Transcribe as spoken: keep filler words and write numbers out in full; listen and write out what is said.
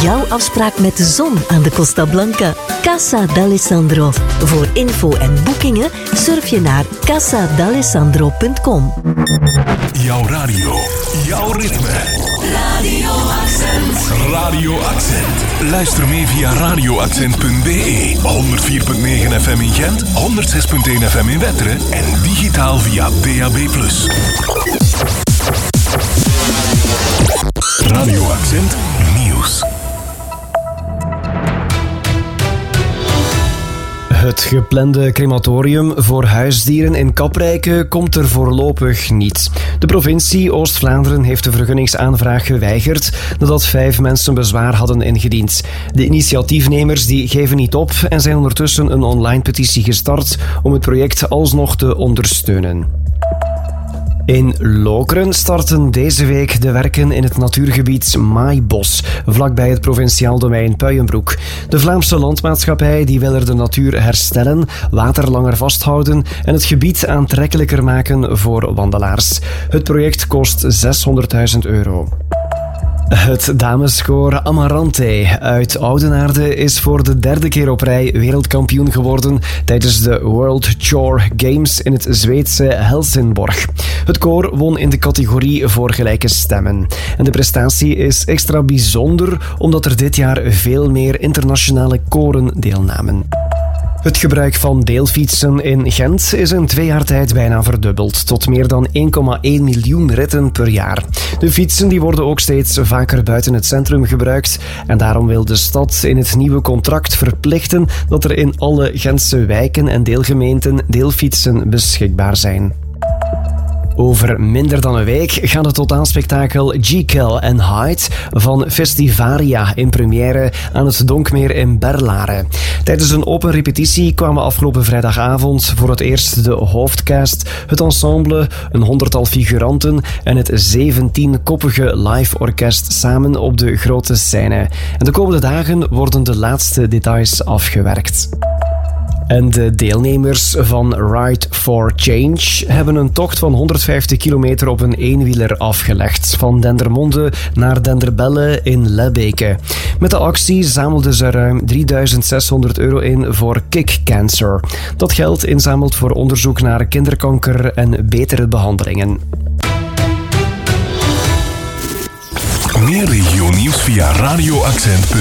jouw afspraak met de zon aan de Costa Blanca. Casa d'Alessandro. Voor info en boekingen surf je naar casa d'alessandro punt com. Jouw radio, jouw ritme. Radio Accent. Radio Accent. Luister mee via radio accent punt b e, honderd vier komma negen F M in Gent, honderd zes komma één F M in Wetteren en digitaal via D A B plus. Radio Accent Nieuws. Het geplande crematorium voor huisdieren in Kaprijke komt er voorlopig niet. De provincie Oost-Vlaanderen heeft de vergunningsaanvraag geweigerd nadat vijf mensen bezwaar hadden ingediend. De initiatiefnemers die geven niet op en zijn ondertussen een online petitie gestart om het project alsnog te ondersteunen. In Lokeren starten deze week de werken in het natuurgebied Maaibos, vlakbij het provinciaal domein Puijenbroek. De Vlaamse landmaatschappij die wil er de natuur herstellen, water langer vasthouden en het gebied aantrekkelijker maken voor wandelaars. Het project kost zeshonderdduizend euro. Het dameskoor Amarante uit Oudenaarde is voor de derde keer op rij wereldkampioen geworden tijdens de World Chore Games in het Zweedse Helsingborg. Het koor won in de categorie voor gelijke stemmen. En de prestatie is extra bijzonder omdat er dit jaar veel meer internationale koren deelnamen. Het gebruik van deelfietsen in Gent is in twee jaar tijd bijna verdubbeld, tot meer dan één komma één miljoen ritten per jaar. De fietsen die worden ook steeds vaker buiten het centrum gebruikt en daarom wil de stad in het nieuwe contract verplichten dat er in alle Gentse wijken en deelgemeenten deelfietsen beschikbaar zijn. Over minder dan een week gaat het totaalspektakel Jekyll and Hyde van Festivaria in première aan het Donkmeer in Berlaren. Tijdens een open repetitie kwamen afgelopen vrijdagavond voor het eerst de hoofdcast, het ensemble, een honderdtal figuranten en het zeventienkoppige live orkest samen op de grote scène. En de komende dagen worden de laatste details afgewerkt. En de deelnemers van Ride for Change hebben een tocht van honderdvijftig kilometer op een eenwieler afgelegd, van Dendermonde naar Denderbelle in Lebbeke. Met de actie zamelden ze ruim drieduizend zeshonderd euro in voor Kick Cancer. Dat geld inzamelt voor onderzoek naar kinderkanker en betere behandelingen. Meer regionieuws via radio accent punt